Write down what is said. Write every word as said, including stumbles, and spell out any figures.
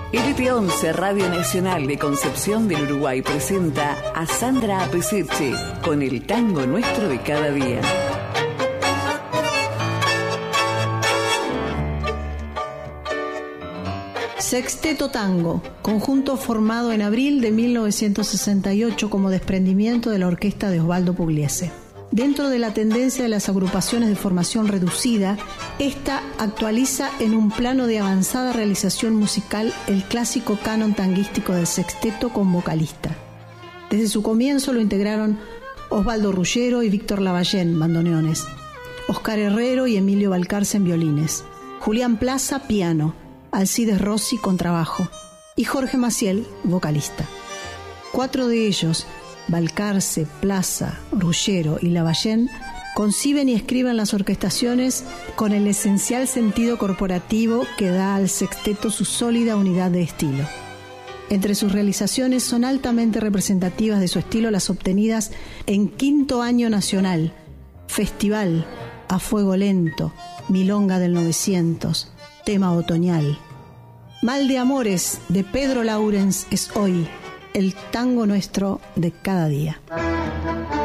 L T once Radio Nacional de Concepción del Uruguay presenta a Sandra Apeseche con el tango nuestro de cada día. Sexteto Tango, conjunto formado en abril de mil novecientos sesenta y ocho como desprendimiento de la orquesta de Osvaldo Pugliese. Dentro de la tendencia de las agrupaciones de formación reducida, esta actualiza en un plano de avanzada realización musical el clásico canon tanguístico del sexteto con vocalista. Desde su comienzo lo integraron Osvaldo Ruggiero y Víctor Lavallén, bandoneones, Oscar Herrero y Emilio Balcarce en violines, Julián Plaza, piano, Alcides Rossi, contrabajo, y Jorge Maciel, vocalista. Cuatro de ellos, Balcarce, Plaza, Ruggiero y Lavallén, conciben y escriben las orquestaciones con el esencial sentido corporativo que da al sexteto su sólida unidad de estilo. Entre sus realizaciones son altamente representativas de su estilo las obtenidas en Quinto Año Nacional, Festival, A Fuego Lento, Milonga del novecientos, Tema Otoñal. Mal de Amores de Pedro Laurens es hoy el tango nuestro de cada día.